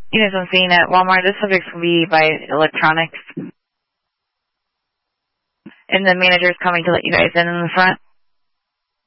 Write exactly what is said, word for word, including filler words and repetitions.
You guys I'm seeing at Walmart, the subjects will be by electronics. And the manager's coming to let you guys in in the front.